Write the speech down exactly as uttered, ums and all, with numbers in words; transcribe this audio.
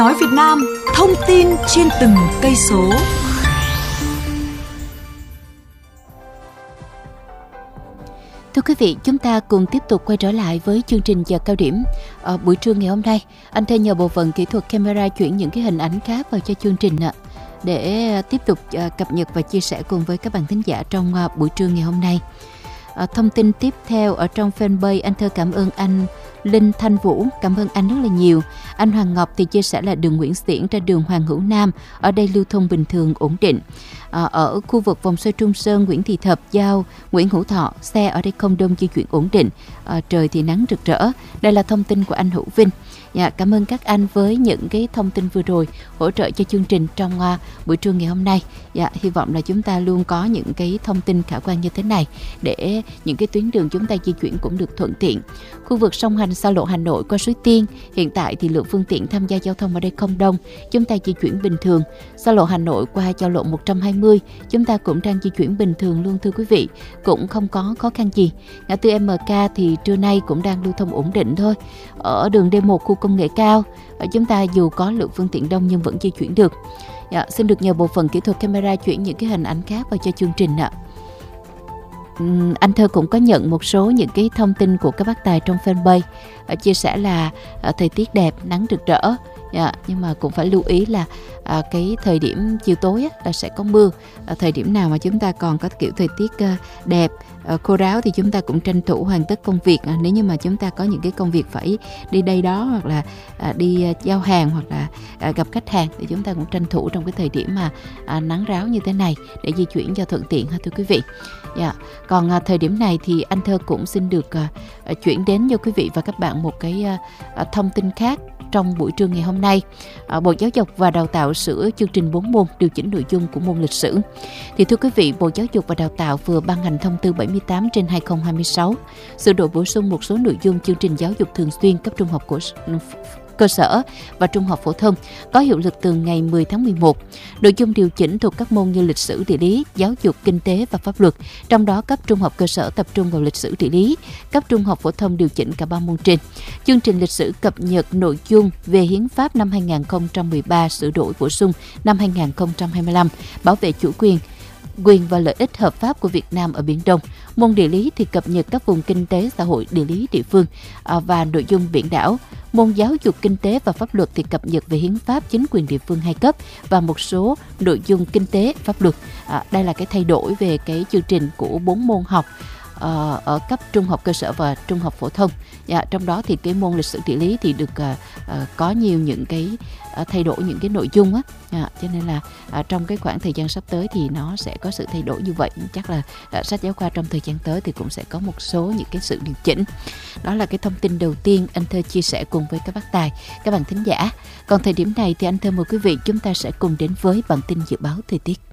Nói Việt Nam, thông tin trên từng cây số. Thưa quý vị, chúng ta cùng tiếp tục quay trở lại với chương trình giờ cao điểm. Ở buổi trưa ngày hôm nay, anh Thê nhờ bộ phận kỹ thuật camera chuyển những cái hình ảnh khác vào cho chương trình ạ, để tiếp tục cập nhật và chia sẻ cùng với các bạn thính giả trong buổi trưa ngày hôm nay. Thông tin tiếp theo ở trong fanpage, anh Thơ cảm ơn anh Linh Thanh Vũ, cảm ơn anh rất là nhiều. Anh Hoàng Ngọc thì chia sẻ là đường Nguyễn Xiển ra đường Hoàng Hữu Nam, ở đây lưu thông bình thường ổn định. À, ở khu vực vòng xoay Trung Sơn, Nguyễn Thị Thập, Giao, Nguyễn Hữu Thọ, xe ở đây không đông, di chuyển ổn định. À, trời thì nắng rực rỡ. Đây là thông tin của anh Hữu Vinh. Dạ, cảm ơn các anh với những cái thông tin vừa rồi hỗ trợ cho chương trình trong uh, buổi trưa ngày hôm nay. Dạ, hy vọng là chúng ta luôn có những cái thông tin khả quan như thế này để những cái tuyến đường chúng ta di chuyển cũng được thuận tiện. Khu vực song hành xa lộ Hà Nội qua Suối Tiên, hiện tại thì lượng phương tiện tham gia giao thông ở đây không đông, chúng ta di chuyển bình thường. Xa lộ Hà Nội qua giao lộ một trăm hai mươi, chúng ta cũng đang di chuyển bình thường luôn thưa quý vị, cũng không có khó khăn gì. Ngã tư em ca thì trưa nay cũng đang lưu thông ổn định thôi. Ở đường D một khu công nghệ cao, chúng ta dù có lượng phương tiện đông nhưng vẫn di chuyển được. Dạ, xin được nhờ bộ phận kỹ thuật camera chuyển những cái hình ảnh khác vào cho chương trình ạ. Uhm, anh Thơ cũng có nhận một số những cái thông tin của các bác tài trong fanpage, à, chia sẻ là à, thời tiết đẹp, nắng rực rỡ. Dạ, nhưng mà cũng phải lưu ý là à, cái thời điểm chiều tối á, là sẽ có mưa. À, thời điểm nào mà chúng ta còn có kiểu thời tiết à, đẹp, à, khô ráo thì chúng ta cũng tranh thủ hoàn tất công việc. À, nếu như mà chúng ta có những cái công việc phải đi đây đó, hoặc là à, đi à, giao hàng, hoặc là à, gặp khách hàng, thì chúng ta cũng tranh thủ trong cái thời điểm mà à, nắng ráo như thế này để di chuyển cho thuận tiện ha thưa quý vị. Dạ. Còn à, thời điểm này thì anh Thơ cũng xin được à, à, chuyển đến cho quý vị và các bạn một cái à, à, thông tin khác. Trong buổi trưa ngày hôm nay, Bộ Giáo dục và Đào tạo sửa chương trình bốn môn, điều chỉnh nội dung của môn lịch sử. Thì thưa quý vị, Bộ Giáo dục và Đào tạo vừa ban hành thông tư bảy mươi tám trên hai không hai sáu, sửa đổi bổ sung một số nội dung chương trình giáo dục thường xuyên cấp trung học của cơ sở và trung học phổ thông có hiệu lực từ ngày mười tháng mười một. Nội dung điều chỉnh thuộc các môn như lịch sử, địa lý, giáo dục, kinh tế và pháp luật. Trong đó cấp trung học cơ sở tập trung vào lịch sử, địa lý, cấp trung học phổ thông điều chỉnh cả ba môn trên. Chương trình lịch sử cập nhật nội dung về hiến pháp năm hai không một ba, sửa đổi bổ sung năm hai không hai lăm, bảo vệ chủ quyền, quyền và lợi ích hợp pháp của Việt Nam ở Biển Đông. Môn địa lý thì cập nhật các vùng kinh tế, xã hội, địa lý địa phương à, và nội dung biển đảo. Môn giáo dục, kinh tế và pháp luật thì cập nhật về hiến pháp, chính quyền địa phương hai cấp và một số nội dung kinh tế, pháp luật. À, đây là cái thay đổi về cái chương trình của bốn môn học uh, ở cấp trung học cơ sở và trung học phổ thông. Dạ, trong đó thì cái môn lịch sử, địa lý thì được uh, uh, có nhiều những cái uh, thay đổi những cái nội dung á. À, cho nên là uh, trong cái khoảng thời gian sắp tới thì nó sẽ có sự thay đổi như vậy. Chắc là uh, sách giáo khoa trong thời gian tới thì cũng sẽ có một số những cái sự điều chỉnh. Đó là cái thông tin đầu tiên anh Thơ chia sẻ cùng với các bác tài, các bạn thính giả. Còn thời điểm này thì anh Thơ mời quý vị chúng ta sẽ cùng đến với bản tin dự báo thời tiết.